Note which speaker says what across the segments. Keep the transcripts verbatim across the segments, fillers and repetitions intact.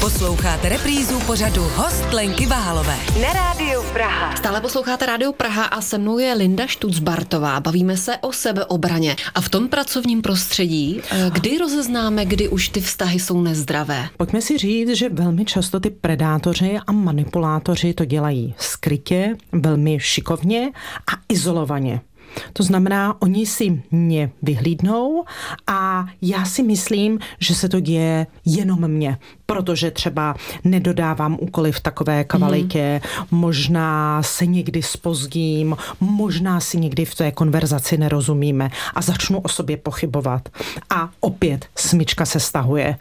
Speaker 1: Posloucháte reprízu pořadu Host Lenky Vahalové na Rádiu Praha.
Speaker 2: Stále posloucháte Rádio Praha a se mnou je Linda Štucbartová. Bavíme se o sebeobraně. A v tom pracovním prostředí, kdy rozeznáme, kdy už ty vztahy jsou nezdravé?
Speaker 3: Pojďme si říct, že velmi často ty predátoři a manipulátoři to dělají skrytě, velmi šikovně a izolovaně. To znamená, oni si mě vyhlídnou a já si myslím, že se to děje jenom mně, protože třeba nedodávám úkoly v takové kvalitě, mm. možná se někdy zpozdím, možná si někdy v té konverzaci nerozumíme a začnu o sobě pochybovat. A opět smyčka se stahuje.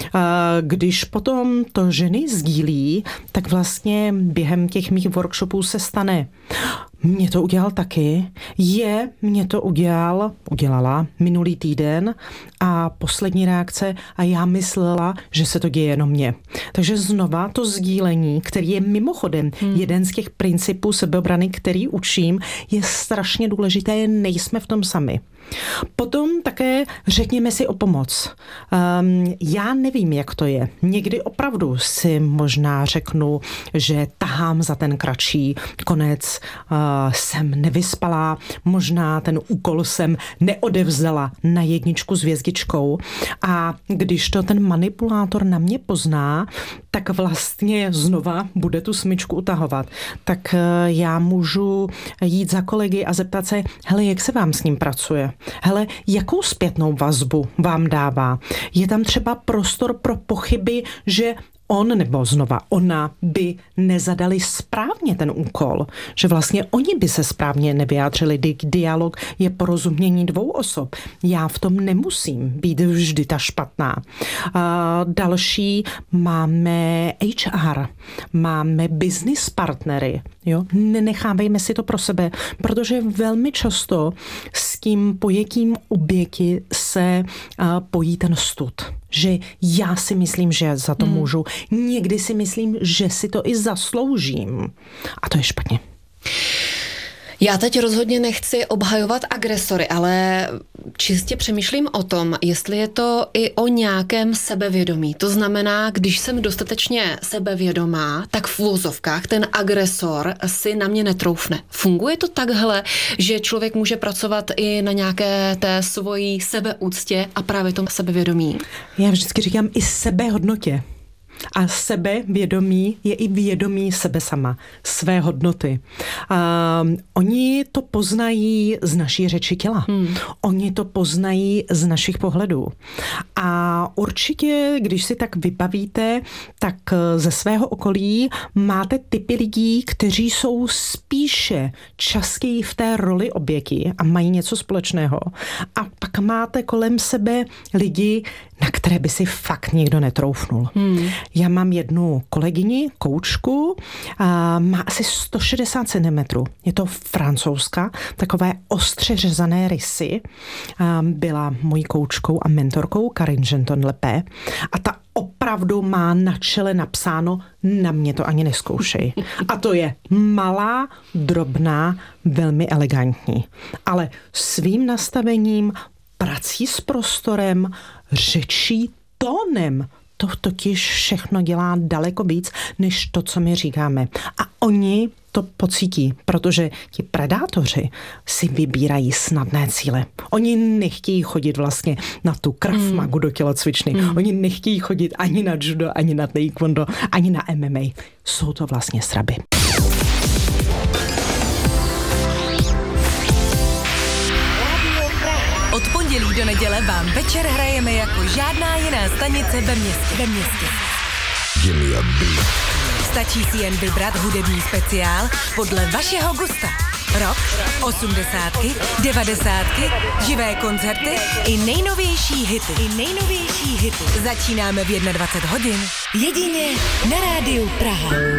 Speaker 3: Když potom to ženy sdílí, tak vlastně během těch mých workshopů se stane: mě to udělal taky, je, mě to udělal, udělala minulý týden a poslední reakce a já myslela, že se to děje jenom mně. Takže znova to sdílení, který je mimochodem hmm. jeden z těch principů sebeobrany, který učím, je strašně důležité, nejsme v tom sami. Potom také řekněme si o pomoc. Um, já nevím, jak to je. Někdy opravdu si možná řeknu, že tahám za ten kratší konec, uh, jsem nevyspalá, možná ten úkol jsem neodevzdala na jedničku s hvězdičkou a když to ten manipulátor na mě pozná, tak vlastně znova bude tu smyčku utahovat. Tak uh, já můžu jít za kolegy a zeptat se, hele, jak se vám s ním pracuje? Hele, jakou zpětnou vazbu vám dává? Je tam třeba prostor pro pochyby, že on nebo znova ona by nezadali správně ten úkol, že vlastně oni by se správně nevyjádřili. Dialog je porozumění dvou osob. Já v tom nemusím být vždy ta špatná. A další máme H R, máme business partnery. Jo? Nenechávejme si to pro sebe, protože velmi často s tím pojetím oběti se uh, pojí ten stud. Že já si myslím, že za to můžu. Někdy si myslím, že si to i zasloužím. A to je špatně.
Speaker 2: Já teď rozhodně nechci obhajovat agresory, ale čistě přemýšlím o tom, jestli je to i o nějakém sebevědomí. To znamená, když jsem dostatečně sebevědomá, tak v uvozovkách ten agresor si na mě netroufne. Funguje to takhle, že člověk může pracovat i na nějaké té svojí sebeúctě a právě tom sebevědomí?
Speaker 3: Já vždycky říkám i sebehodnotě. A sebevědomí je i vědomí sebe sama, své hodnoty. Uh, oni to poznají z naší řeči těla. Hmm. Oni to poznají z našich pohledů. A určitě, když si tak vybavíte, tak ze svého okolí máte typy lidí, kteří jsou spíše častěji v té roli oběti a mají něco společného. A pak máte kolem sebe lidi, na které by si fakt nikdo netroufnul. Hmm. Já mám jednu kolegyni, koučku, a má asi sto šedesát centimetrů. Je to Francouzka, takové ostře řezané rysy. A byla mojí koučkou a mentorkou Karin Genton-Lepé. A ta opravdu má na čele napsáno, na mě to ani neskoušej. A to je malá, drobná, velmi elegantní. Ale svým nastavením, prací s prostorem, řečí, tónem, to totiž všechno dělá daleko víc, než to, co my říkáme. A oni to pocítí, protože ti predátoři si vybírají snadné cíle. Oni nechtějí chodit vlastně na tu Krav Magu do tělocvičny. Mm. Oni nechtějí chodit ani na judo, ani na taekwondo, ani na M M A. Jsou to vlastně sraby.
Speaker 1: Od pondělí do neděle vám večer hrajeme jako žádná jiná stanice ve městě. Ve městě. Stačí si jen vybrat hudební speciál podle vašeho gusta. Rock, osmdesátky, devadesátky, živé koncerty i nejnovější hity. I nejnovější hity. Začínáme v dvacet jedna hodin. Jedině na Rádiu Praha.